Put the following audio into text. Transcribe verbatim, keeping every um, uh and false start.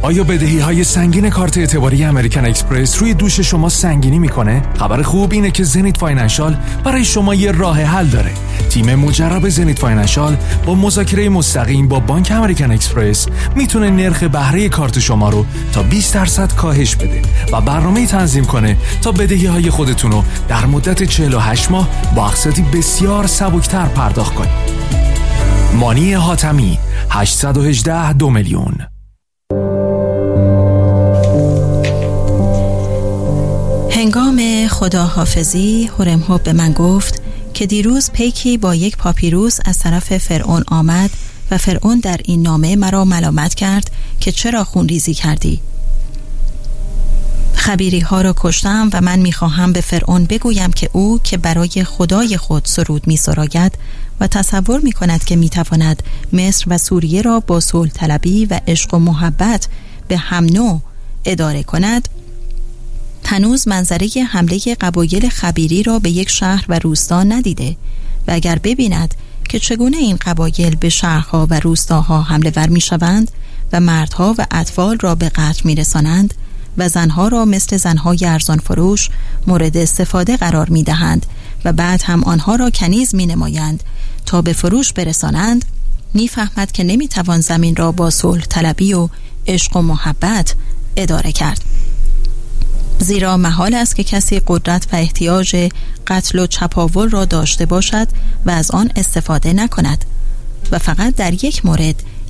آیا بدهی‌های سنگین کارت اعتباری امریکن اکسپرس روی دوش شما سنگینی میکنه؟ خبر خوب اینه که زنیت فاینانشال برای شما یه راه حل داره. تیم مجرب زنیت فاینانشال با مذاکره مستقیم با بانک امریکن اکسپرس میتونه نرخ بهره کارت شما رو تا بیست درصد کاهش بده و برنامه‌ای تنظیم کنه تا بدهی‌های خودتون رو در مدت چهل و هشت ماه با اقساطی بسیار سبکتر پرداخت کنید. مانی حاتمی هشت یک هشت دو میلیون. هنگام خداحافظی هورمهوب به من گفت که دیروز پیکی با یک پاپیروس از طرف فرعون آمد و فرعون در این نامه مرا ملامت کرد که چرا خونریزی کردی. خبیری ها را کشتم و من میخواهم به فرعون بگویم که او که برای خدای خود سرود می‌سراید و تصور می‌کند که می‌تواند مصر و سوریه را با صلح طلبی و عشق و محبت به هم نوع اداره کند، هنوز منظره حمله قبایل خبیری را به یک شهر و روستا ندیده و اگر ببیند که چگونه این قبایل به شهرها و روستاها حمله ور می‌شوند و مردها و اطفال را به قتل می‌رسانند و زنها را مثل زنهای ارزان فروش مورد استفاده قرار می‌دهند و بعد هم آنها را کنیز می‌نمایند تا به فروش برسانند، می‌فهمد که نمی‌توان زمین را با صلح طلبی و عشق و محبت اداره کرد. زیرا محال است که کسی قدرت و احتیاج قتل و چپاول را داشته باشد و از آن استفاده نکند و فقط در یک مورد